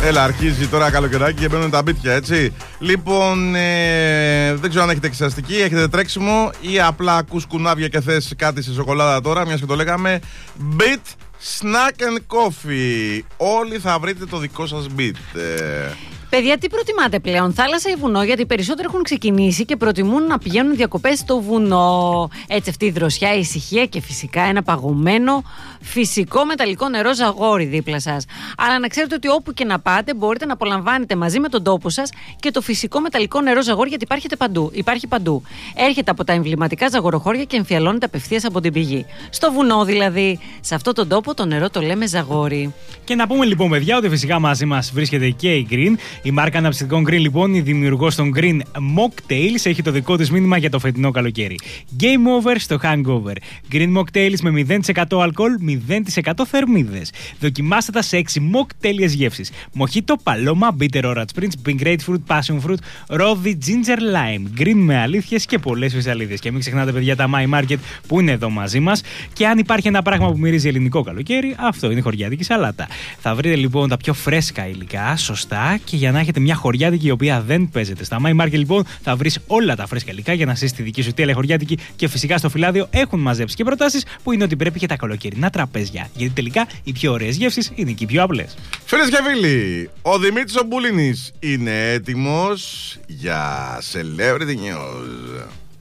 Έλα, αρχίζει τώρα καλοκαιράκι και μπαίνουν τα μπίτια, έτσι. Λοιπόν, δεν ξέρω αν έχετε εξεταστική, έχετε τρέξιμο ή απλά ακούς κουνάβια και θες κάτι σε σοκολάτα τώρα, μιας και το λέγαμε. Beat Snack and Coffee. Όλοι θα βρείτε το δικό σας beat. Παιδιά, τι προτιμάτε πλέον, θάλασσα ή βουνό? Γιατί οι περισσότεροι έχουν ξεκινήσει και προτιμούν να πηγαίνουν διακοπές στο βουνό. Έτσι, αυτή η δροσιά, η ησυχία και φυσικά ένα παγωμένο φυσικό μεταλλικό νερό ζαγόρι δίπλα σας. Αλλά να ξέρετε ότι όπου και να πάτε μπορείτε να απολαμβάνετε μαζί με τον τόπο σας και το φυσικό μεταλλικό νερό ζαγόρι, γιατί υπάρχει παντού. Έρχεται από τα εμβληματικά ζαγοροχώρια και εμφιαλώνεται απευθείας από την πηγή. Στο βουνό δηλαδή. Σε αυτόν τον τόπο το νερό το λέμε ζαγόρι. Και να πούμε λοιπόν, παιδιά, ότι φυσικά μαζί μας βρίσκεται και η Green. Η μάρκα αναψυκτικών Green, λοιπόν, η δημιουργός των Green Mocktails, έχει το δικό της μήνυμα για το φετινό καλοκαίρι. Game over στο hangover. Green Mocktails με 0% αλκοόλ, 0% θερμίδες. Δοκιμάστε τα σε 6 mocktails γεύσεις. Μοχίτο, παλώμα, bitter orange prince, pink grapefruit, passion fruit, ρόδι, ginger lime. Green με αλήθειες και πολλές φυσαλίδες. Και μην ξεχνάτε, παιδιά, τα My Market που είναι εδώ μαζί μας. Και αν υπάρχει ένα πράγμα που μυρίζει ελληνικό καλοκαίρι, αυτό είναι η χωριάτικη σαλάτα. Θα βρείτε λοιπόν τα πιο φρέσκα υλικά, σωστά, και για να έχετε μια χωριάτικη η οποία δεν παίζεται. Στα My Market λοιπόν θα βρεις όλα τα φρέσκα υλικά για να στήσεις τη δική σου τέλεια χωριάτικη, και φυσικά στο φυλάδιο έχουν μαζέψει και προτάσεις που είναι ότι πρέπει και τα καλοκαιρινά τραπέζια. Γιατί τελικά οι πιο ωραίες γεύσεις είναι και οι πιο απλές. Φίλες και φίλοι, ο Δημήτρης ο Μπουλίνης είναι έτοιμος για Celebrity News.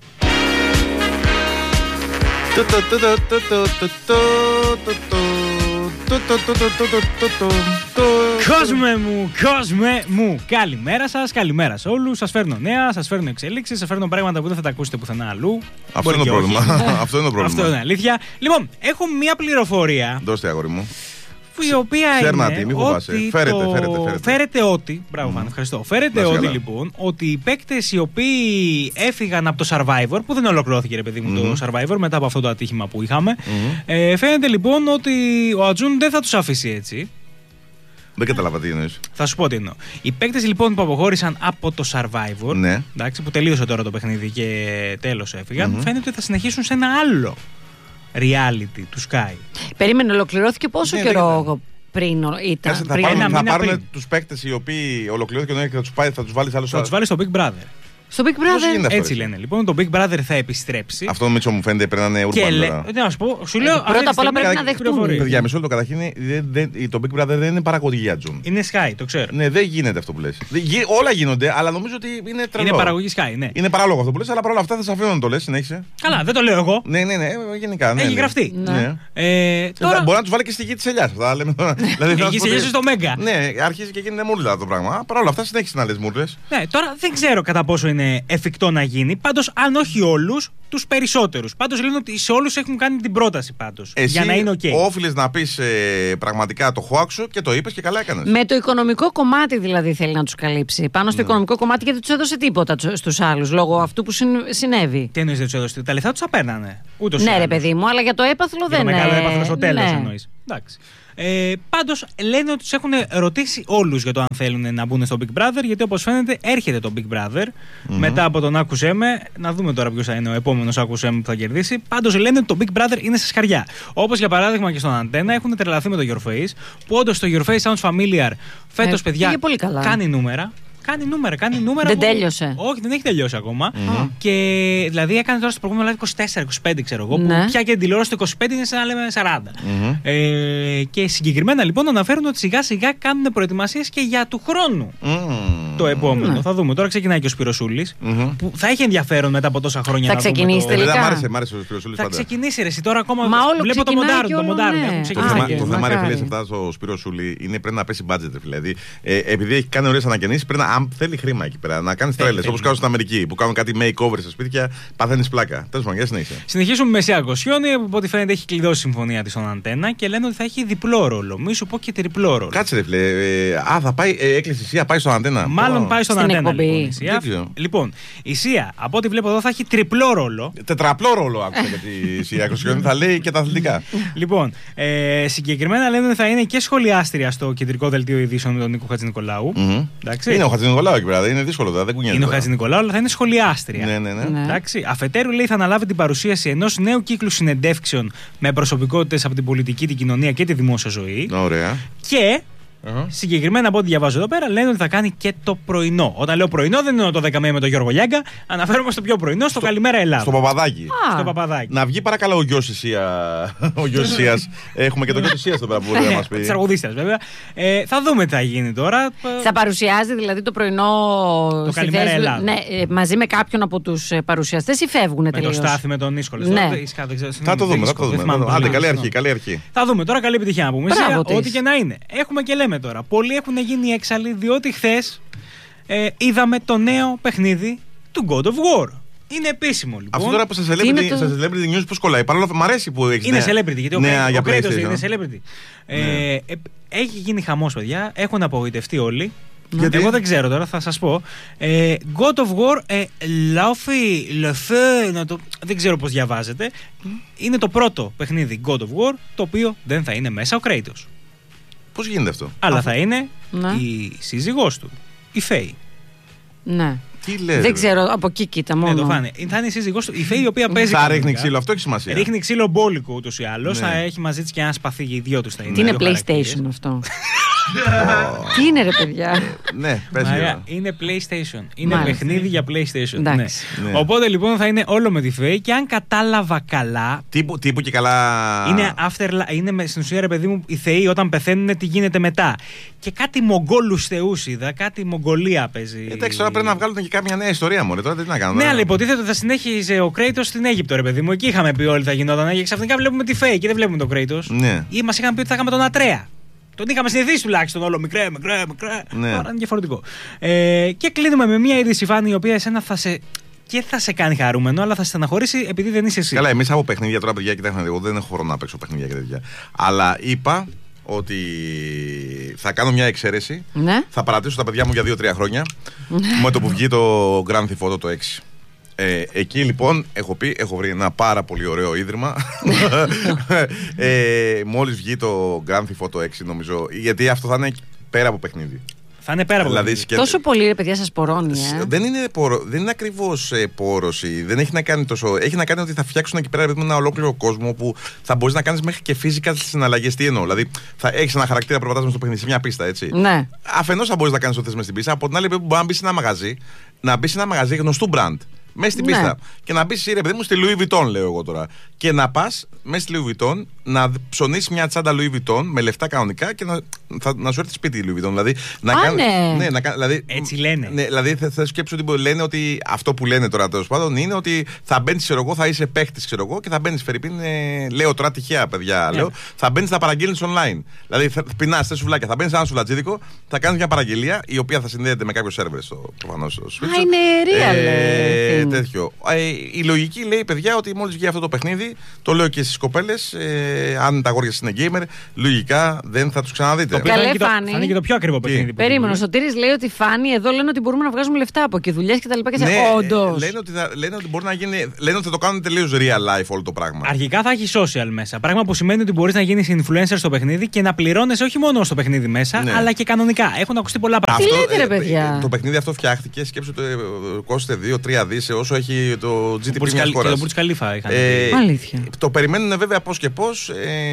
Κόσμε μου, καλημέρα σας, καλημέρα σε όλους. Σας φέρνω νέα, σας φέρνω εξελίξεις, σας φέρνω πράγματα που δεν θα τα ακούσετε πουθενά αλλού. Αυτό είναι το πρόβλημα. Αυτό είναι αλήθεια. Λοιπόν, έχω μία πληροφορία. Δώστε, αγόρι μου. Η οποία είναι ότι φέρετε ότι. Μπράβο, Φαν, ευχαριστώ. Φέρετε ότι λοιπόν ότι οι παίκτες οι οποίοι έφυγαν από το Survivor, που δεν ολοκληρώθηκε, ρε παιδί μου, το Survivor μετά από αυτό το ατύχημα που είχαμε, φαίνεται λοιπόν ότι ο Ατζούν δεν θα τους αφήσει έτσι. Δεν κατάλαβα τι εννοείς. Θα σου πω τι εννοώ. Οι παίκτες λοιπόν που αποχώρησαν από το Survivor, ναι, εντάξει, που τελείωσε τώρα το παιχνίδι και τέλος έφυγαν, φαίνεται ότι θα συνεχίσουν σε ένα άλλο reality του Sky. Περίμενε, ολοκληρώθηκε πόσο καιρό πριν ήταν? Θα πάρουν τους παίκτες οι οποίοι ολοκληρώθηκε και θα τους βάλεις άλλο. Θα τους βάλεις στο Big Brother. Στο Big Brother. Έτσι λένε. Λοιπόν, το Big Brother θα επιστρέψει. Αυτό Μίτσο μου φαίνεται πρέπει να είναι urban. Να σου πω, σου λέω. Πρώτα απ' όλα πρέπει να δεχτούν. Παιδιά, μισό λεπτό. Καταρχήν το Big Brother δεν είναι παραγωγή για Τζουν. Είναι Sky, το ξέρω. Ναι, δεν γίνεται αυτό που λες. Όλα γίνονται, αλλά νομίζω ότι είναι τρελό. Είναι παραγωγή Sky, ναι. Είναι παράλογο αυτό που λες, αλλά παρόλα αυτά θα σε αφήνω να το λες, συνέχισε. Καλά, δεν το λέω εγώ. Ναι, γενικά. Έχει γραφτεί. Μπορεί να του βάλει και στη γη τη ελιά. Η γη τη ελιά στο Μέγκα. Ναι, αρχίζει και γίνεται μούρλα το πράγμα. Παρ' όλα αυτά συνέχισε να λες μούρλες. Ναι, τώρα δεν ξέρω κατά πόσο είναι εφικτό να γίνει. Πάντως, αν όχι όλους, τους περισσότερους. Πάντως λένε ότι σε όλους έχουν κάνει την πρόταση πάντως. Εσύ για να είναι OK. Όφιλες να πεις πραγματικά το χωάκ σου και το είπες και καλά έκανες. Με το οικονομικό κομμάτι δηλαδή θέλει να τους καλύψει. Πάνω στο οικονομικό κομμάτι, γιατί τους έδωσε τίποτα στους άλλους λόγω αυτού που συνέβη. Τι εννοείς δεν τους έδωσε? Τα λεφτά τους τα παίρνανε. Ναι, ρε παιδί μου, αλλά για το έπαθλο δεν είναι. Για το μεγάλο έπαθλο στο τέλος εννοείς. Εντάξει. Πάντως λένε ότι τους έχουν ρωτήσει όλους για το αν θέλουν να μπουν στο Big Brother, γιατί όπως φαίνεται έρχεται το Big Brother μετά από τον Άκουσέ Με. Να δούμε τώρα ποιος θα είναι ο επόμενος Άκουσέ Με που θα κερδίσει. Πάντως λένε ότι το Big Brother είναι σε σκαριά. Όπως για παράδειγμα και στον Αντένα έχουν τρελαθεί με το Your Face, που όντως το Your Face sounds familiar φέτος, παιδιά, κάνει νούμερα. Κάνει νούμερα. Δεν τέλειωσε. Όχι, δεν έχει τελειώσει ακόμα. Και δηλαδή έκανε τώρα στο προηγούμενο live 24-25, ξέρω εγώ. Ναι. Που πια και την τηλεόραση το 25 είναι σαν να λέμε 40. Και συγκεκριμένα λοιπόν αναφέρουν ότι σιγά σιγά κάνουν προετοιμασίες και για του χρόνου. Το επόμενο. Θα δούμε. Τώρα ξεκινάει και ο Σπυροσούλης. Που θα έχει ενδιαφέρον μετά από τόσα χρόνια. Θα ξεκινήσει τελικά. Μ' άρεσε ο Σπυροσούλης. Θα ξεκινήσει ρε. Τώρα ακόμα βλέπω το μοντάρουν. Το θέμα ρε φίλε σε αυτά στο Σπυροσούλη είναι πρέπει να πέσει budget. Δηλαδή επειδή έχει κάνει ωραίες ανακαινήσεις, πρέπει αν θέλει χρήμα εκεί πέρα, να κάνει τρέλες όπως κάνουν στην Αμερική που κάνουν κάτι makeover στα σπίτια, παθαίνεις πλάκα. Τέλος πάντων, για συνέχεια. Συνεχίζουμε με Μεσσία Κοσιόνη, που από ό,τι φαίνεται έχει κλειδώσει συμφωνία της στον Αντένα και λένε ότι θα έχει διπλό ρόλο. Μη σου πω και τριπλό ρόλο. Κάτσε ρε φίλε. Θα πάει, έκλεισε η Σία, πάει στον Αντένα. Μάλλον πάει στον Αντένα. Λοιπόν, η Σία, από ό,τι βλέπω εδώ, θα έχει τριπλό ρόλο. Τετραπλό ρόλο άκουσα για τη Σία Κοσιόνη, θα λέει και τα αθλητικά. Λοιπόν, συγκεκριμένα λένε ότι θα είναι και σχολιάστρια στο κεντρικό δελτίο ειδήσεων με τον Νίκο Χατζηνικολάου. Είναι ο Χατζηνικολάου εκεί πέρα, είναι δύσκολο, δεν κουνιέται. Είναι ο Χατζηνικολάου, αλλά θα είναι σχολιάστρια. Ναι. Εντάξει. Αφετέρου, λέει, θα αναλάβει την παρουσίαση ενός νέου κύκλου συνεντεύξεων με προσωπικότητες από την πολιτική, την κοινωνία και τη δημόσια ζωή. Ωραία. Και Συγκεκριμένα από ό,τι διαβάζω εδώ πέρα, λένε ότι θα κάνει και το πρωινό. Όταν λέω πρωινό, δεν εννοώ το 10 με τον Γιώργο Λιάγκα. Αναφέρομαι στο πιο πρωινό, στο Καλημέρα Ελλάδα. Στο Παπαδάκι. Στο Παπαδάκι. Να βγει παρακαλώ ο γιος Ισίας. Έχουμε και τον γιο Ισίας εδώ πέρα που μπορεί να μας πει. Τη τραγουδίστρια, βέβαια. Θα δούμε τι θα γίνει τώρα. Θα παρουσιάζει δηλαδή το πρωινό το Καλημέρα Ελλάδα. Ναι, μαζί με κάποιον από τους παρουσιαστές ή φεύγουν τελείως? Με το Στάθη, με τον Ίσκολο. Ναι. Θα το δούμε. Άντε, καλή αρχή. Θα δούμε τώρα, καλή επιτυχία να πούμε. Ό,τι και να είναι. Έχουμε και λέμε τώρα. Πολλοί έχουν γίνει έξαλλοι διότι χθες είδαμε το νέο παιχνίδι του God of War. Είναι επίσημο λοιπόν. Αυτό τώρα που σας celebrity news πώς κολλάει. Παρόλο που μ' αρέσει που έχεις. Είναι celebrity, γιατί ο Kratos είναι celebrity. Ναι. Έχει γίνει χαμός, παιδιά. Έχουν απογοητευτεί όλοι. Γιατί? Εγώ δεν ξέρω τώρα, θα σας πω. God of War, δεν ξέρω πώς διαβάζεται. Είναι το πρώτο παιχνίδι God of War, το οποίο δεν θα είναι μέσα ο Kratos. Πώς γίνεται αυτό? Αλλά θα είναι η σύζυγός του, η Φέη. Ναι. Τι λέει, δεν ξέρω, από εκεί κοίτα μόνο. Το φάνε. Θα είναι η σύζυγός του, η Φέη, η οποία παίζει. Θα ρίχνει ξύλο, αυτό έχει σημασία. Ρίχνει ξύλο μπόλικο ούτως ή άλλως. Θα έχει μαζί της και ένα σπαθί, οι δυο τους θα είναι. Τι είναι PlayStation αυτό? Τι είναι ρε παιδιά? Ναι, πες για. Είναι PlayStation. Είναι παιχνίδι για PlayStation. Ναι. Οπότε λοιπόν θα είναι όλο με τη Φέη και αν κατάλαβα καλά. Τύπου και καλά. Είναι στην ουσία ρε παιδί μου οι θεοί όταν πεθαίνουν τι γίνεται μετά. Και κάτι Μογγόλους θεούς είδα, κάτι Μογγολία παίζει. Εντάξει, τώρα πρέπει να βγάλουν και κάποια νέα ιστορία μου. Τώρα τι να κάνουμε. Ναι, αλλά υποτίθεται ότι θα συνέχιζε ο Kratos στην Αίγυπτο, ρε παιδί μου. Εκεί είχαμε πει όλοι θα γινόταν. Και ξαφνικά βλέπουμε τη Φέη και δεν βλέπουμε τον Kratos. Ναι. Ή μας είχαν πει ότι θα είχαμε τον Ατρέα. Τον είχαμε συνηθίσει τουλάχιστον όλο μικρέ. Ναι. Τώρα είναι διαφορετικό. Και κλείνουμε με μια είδηση, Φάνη, η οποία εσένα θα σε κάνει χαρούμενο, αλλά θα σε στεναχωρήσει επειδή δεν είσαι εσύ. Καλά, εμείς από παιχνίδια τώρα, παιδιά, κοιτάξτε, εγώ δεν έχω χρόνο να παίξω παιχνίδια και τέτοια. Αλλά είπα ότι θα κάνω μια εξαίρεση. Ναι. Θα παρατήσω τα παιδιά μου για 2-3 χρόνια. Με το που βγει το Grand Theft Auto το 6. Εκεί λοιπόν έχω βρει ένα πάρα πολύ ωραίο ίδρυμα. Μόλις βγει το Grand Theft Auto 6 νομίζω. Γιατί αυτό θα είναι πέρα από παιχνίδι. Θα είναι πέρα από παιχνίδι. Τόσο πολύ ρε παιδιά σας πορώνει. Δεν είναι ακριβώς πόρωση. Δεν έχει να κάνει τόσο. Έχει να κάνει ότι θα φτιάξουν εκεί πέρα ένα ολόκληρο κόσμο που θα μπορείς να κάνεις μέχρι και φυσικά στις συναλλαγές. Τι εννοώ? Δηλαδή θα έχεις ένα χαρακτήρα που περπατάς στο παιχνίδι σε μια πίστα, έτσι. Ναι. Αφενός θα μπορείς να κάνεις ό,τι θες μες στην πίστα. Από την άλλη μπορεί να μπεις σε ένα μαγαζί γνωστού brand. Μέσα στην πίστα. Ναι. Και να μπει, ρε παιδί μου, στη Louis Vuitton, λέω εγώ τώρα. Και να πα μέσα στη Louis Vuitton να ψωνίσει μια τσάντα Louis Vuitton με λεφτά κανονικά και να σου έρθει σπίτι η Louis Vuitton. Δηλαδή, δηλαδή, έτσι λένε. Ναι, δηλαδή θα σκέψω ότι λένε ότι αυτό που λένε τώρα τέλος πάντων είναι ότι θα μπαίνει, ξέρω εγώ, θα είσαι παίχτη, ξέρω εγώ, και θα μπαίνει Φερρυπίν. Λέω τώρα τυχαία, παιδιά. Ναι. Λέω, θα μπαίνει να παραγγείλει online. Δηλαδή, πεινά τε σουβλάκια. Θα μπαίνει σε ένα σουβλατζίδικο, θα κάνει μια παραγγελία η οποία θα συνδέεται με κάποιο σερβερ προφανώς στο Switch. Είναι real. Τέτοιο. Η λογική λέει, παιδιά, ότι μόλις βγει αυτό το παιχνίδι, το λέω και στις κοπέλες, αν τα αγόρια είναι gamer, λογικά δεν θα τους ξαναδείτε. Καλέ, θα είναι και το πιο ακριβό παιχνίδι. Περίμενο, ο Σωτήρης λέει ότι Φάνη, εδώ λένε ότι μπορούμε να βγάζουμε λεφτά από εκεί, δουλειές και τα λοιπά. Ναι, όντως. λένε ότι μπορεί να γίνει. Λένε ότι θα το κάνουν τελείως real life όλο το πράγμα. Αρχικά θα έχει social μέσα. Πράγμα που σημαίνει ότι μπορείς να γίνεις influencer στο παιχνίδι και να πληρώνεσαι όχι μόνο στο παιχνίδι μέσα, αλλά και κανονικά. Έχουν ακουστεί πολλά πράγματα. Τι λέτε, ρε παιδιά. Το παιχνίδι αυτό φτιάχτηκε, σκέψου ότι κόστησε 2-3 δις όσο έχει το GDP μιας χώρας. Το Burj Khalifa είχαν. Αλήθεια. Το περιμένουν βέβαια πώς και πώς.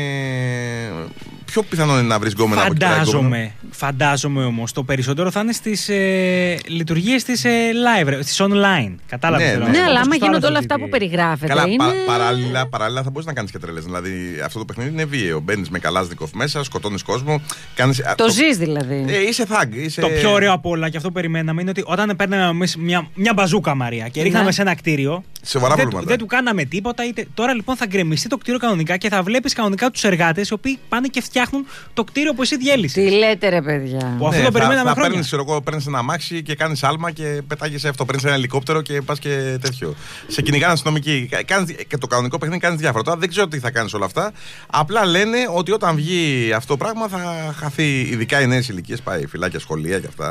Πιο πιθανό είναι να βρεις γκόμενα από εκεί. Φαντάζομαι όμως το περισσότερο θα είναι στις λειτουργίες της live, στις online. Κατάλαβες. Ναι, αλλά άμα γίνονται όλα αυτά που περιγράφετε. Καλά, παράλληλα θα μπορείς να κάνεις και τρελές. Δηλαδή αυτό το παιχνίδι είναι βίαιο. Μπαίνεις με καλάζνικοφ μέσα, σκοτώνεις κόσμο. Το ζεις δηλαδή. Είσαι thug. Το πιο ωραίο από όλα, και αυτό περιμέναμε, είναι ότι όταν παίρναμε μια μπαζούκα, Μαρία, και ρίχναμε σε ένα κτίριο. Δεν του κάναμε τίποτα. Τώρα λοιπόν θα γκρεμιστεί το κτίριο κανονικά και θα βλέπεις κανονικά τους εργάτες οι οποίοι πάνε και φτιάχνουν το κτίριο που εσύ διέλυσες. Τι λέτε, ρε παιδιά. Που αυτό το περιμέναμε χρόνια. Παίρνεις ένα αμάξι και κάνεις άλμα και πετάγεσαι αυτό. Παίρνεις ένα ελικόπτερο και πας και τέτοιο. Σε κυνηγάνε αστυνομικοί. Και το κανονικό παιχνίδι κάνεις διάφορα. Τώρα δεν ξέρω τι θα κάνεις όλα αυτά. Απλά λένε ότι όταν βγει αυτό το πράγμα θα χαθεί, ειδικά οι νέες ηλικίες, πάει φυλάκια, σχολεία και αυτά.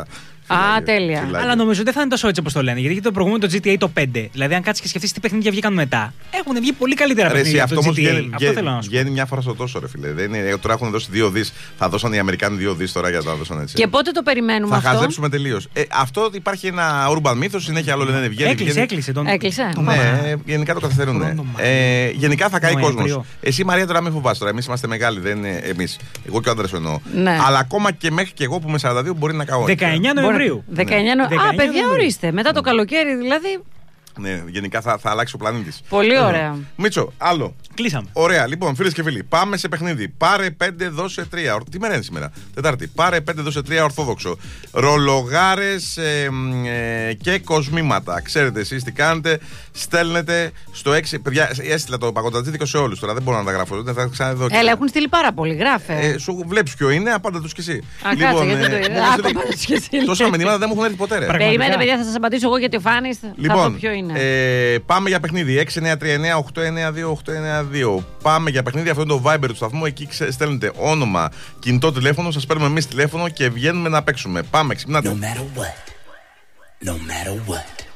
τέλεια. Αλλά νομίζω δεν θα είναι τόσο έτσι όπως το λένε. Γιατί το προηγούμενο το GTA το 5. Δηλαδή, αν κάτσεις και σκεφτείς τι παιχνίδια βγήκαν μετά, έχουν βγει πολύ καλύτερα παιχνίδια. Αυτό όμως GTA. βγαίνει μια φορά στο τόσο, ρε φίλε. Δεν είναι, τώρα έχουν δώσει 2 δις. Θα δώσαν οι Αμερικάνοι 2 δις τώρα για να τα δώσαν έτσι. Και πότε το περιμένουμε αυτό? Θα χαζέψουμε τελείως. Αυτό υπάρχει ένα urban mythos, συνέχεια άλλο λένε βγαίνει. Έκλεισε. Ναι, γενικά το καθυστερούν. Γενικά θα καεί κόσμος. Εσύ, Μαρία, τώρα μην φοβάσαι τώρα. Εμείς είμαστε μεγάλοι, δεν είναι εμείς. Εγώ και ο άντρας εννοώ. Αλλά ακόμα και μέχρι και εγώ που είμαι 42 μπορεί να καώ. 19 Νοεμβρίου. Α, παιδιά, ορίστε. Μετά το καλοκαίρι δηλαδή. Ναι, γενικά θα αλλάξει ο πλανήτης. Πολύ ωραία. Μίτσο, άλλο. Κλείσαμε. Ωραία, λοιπόν, φίλες και φίλοι, πάμε σε παιχνίδι. Πάρε 5, δώσε 3. Τι μέρα είναι σήμερα? Τετάρτη. Πάρε 5, δώσε 3 ορθόδοξο. Ρολογάρες και κοσμήματα. Ξέρετε εσείς τι κάνετε. Στέλνετε στο 6. Παιδιά, έστειλα το παγκοτατζίδικο σε όλους τώρα. Δεν μπορώ να τα γράφω. Δεν θα ξαναδώ. Έλα, έχουν στείλει πάρα πολύ. Γράφε. Σου βλέπεις ποιο είναι, απάντα τους κι εσύ. Λοιπόν, τόσα μηνύματα δεν μου έχουν έρθει ποτέ. Περιμένετε, παιδιά, θα σας απαντήσω εγώ γιατί ο Φάνης θα δω ποιο είναι. Πάμε για παιχνίδι. 6939-892-892. Πάμε για παιχνίδι. Αυτό είναι το Viber του σταθμού. Εκεί στέλνετε όνομα, κινητό τηλέφωνο. Σας παίρνουμε εμείς τηλέφωνο και βγαίνουμε να παίξουμε. Πάμε, ξυπνάτε. No matter what.